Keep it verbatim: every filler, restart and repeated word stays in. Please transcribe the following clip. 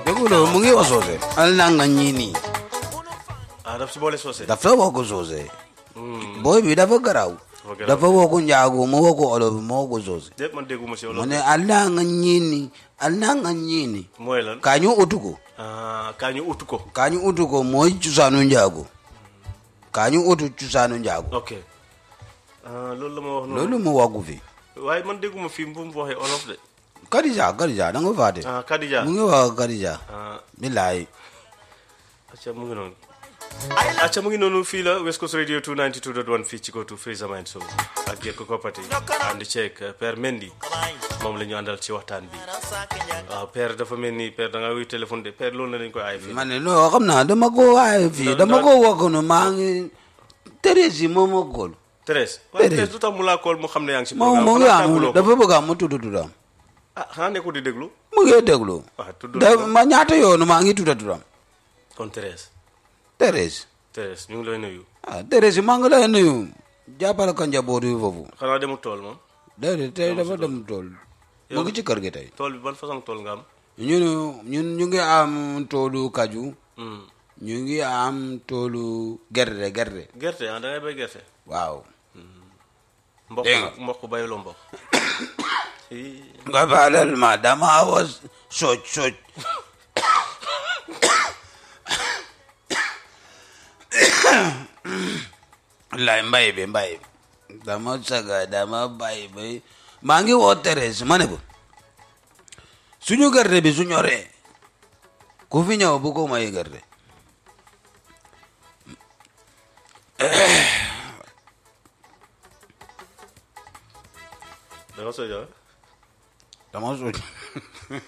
dégguloo mu ngi wax soose al na nga ñii nii ah daf si boole soose dafa woo ko soose booy bi dafa garaaw dafa woo ko njaago mu woo ko olof mu woo ko soose déet man dégguma si mu olof ne al na nga ñii nii al na nga ñii nii mooy lan kaa ñu utu ko ah kaa ñu utu ko kaa ñu utu ko mooy cosaanu njaago kaa ñu utu cosaanu njaago ok ah loolu la ma wax noonu loolu mu wàggu fi waaye man dégguma fi bu mu waxee olof de Kadija Kadija da nga faate ah Kadija mu ngi wax Kadija ah billaay acca mu ngi noonu acca mu ngi noonu fii la West Coast Radio two ninety-two point one fii ci kootu Freezer Mind Show ak Gekko Koppati ànd ceeg Père Mendy moom la ñu àndal ci waxtaan bi waaw Père dafa mel ni Père da nga wuy téléphone de Père loolu na lañ koy aay fii ma ne non xam naa dama ko waaye fii dama ko wakkoon maa ngi Thérèse yi moom moo kool Thérèse waaye Thérèse lu tax mu laa kool mu xam ne yaa ngi si moom mu ngi am dafa bëgg am mu tudd tuddam ah xanaa nekkul di déglu mu ngi déglu waaw tudd da ma ñaata yoonu maa ngi tudda tuddam kon Thérèse Thérèse Thérèse ñu ngi lay nuyu ah Thérèse maa ngi lay nuyu jàppale ko njaboot yi foofu xanaa demul tool moom déedéet tey dafa dem tool mu ngi ci kër gi tey tool bi ban façon tool nga am ñun ñun ñu ngi am toolu kaju ñu ngi am toolu gerte gerte gerte ah da ngay bay gerte waaw mboq mboq bayuloo mboq nga baalal ma dama was sooj sooj lay mbay bi mbay bi dama saga dama bay bay maa ngi woo Thérèse ma ne ko suñu gerte bi su ñoree ku fi ñëw bu ko may gerte dama soja dama sooj